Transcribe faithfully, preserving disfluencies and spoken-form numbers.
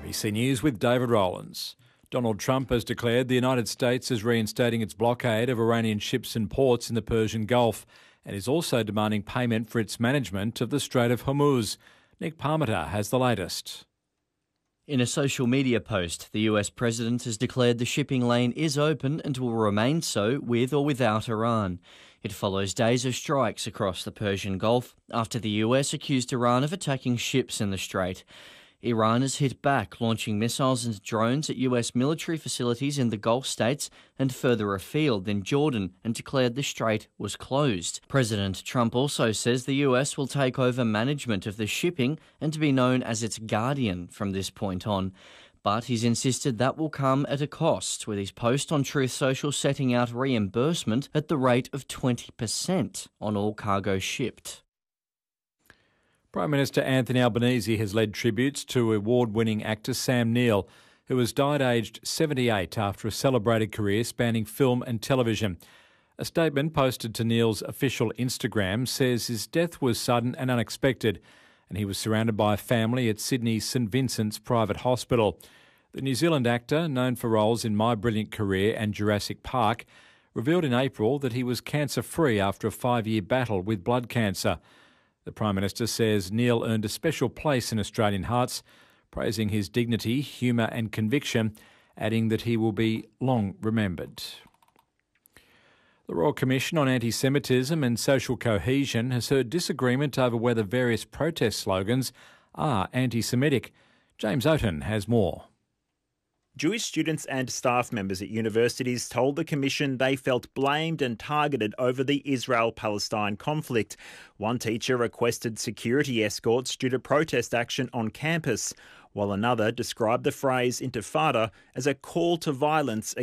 A B C News with David Rowlands. Donald Trump has declared the United States is reinstating its blockade of Iranian ships and ports in the Persian Gulf and is also demanding payment for its management of the Strait of Hormuz. Nick Parmenter has the latest. In a social media post, the U S president has declared the shipping lane is open and will remain so with or without Iran. It follows days of strikes across the Persian Gulf after the U S accused Iran of attacking ships in the strait. Iran has hit back, launching missiles and drones at U S military facilities in the Gulf states and further afield in Jordan, and declared the strait was closed. President Trump also says the U S will take over management of the shipping and to be known as its guardian from this point on. But he's insisted that will come at a cost, with his post on Truth Social setting out reimbursement at the rate of twenty percent on all cargo shipped. Prime Minister Anthony Albanese has led tributes to award-winning actor Sam Neill, who has died aged seventy-eight after a celebrated career spanning film and television. A statement posted to Neill's official Instagram says his death was sudden and unexpected, and he was surrounded by a family at Sydney's St Vincent's Private Hospital. The New Zealand actor, known for roles in My Brilliant Career and Jurassic Park, revealed in April that he was cancer-free after a five-year battle with blood cancer. The Prime Minister says Neill earned a special place in Australian hearts, praising his dignity, humour and conviction, adding that he will be long remembered. The Royal Commission on Anti-Semitism and Social Cohesion has heard disagreement over whether various protest slogans are anti-Semitic. James Oaten has more. Jewish students and staff members at universities told the Commission they felt blamed and targeted over the Israel-Palestine conflict. One teacher requested security escorts due to protest action on campus, while another described the phrase intifada as a call to violence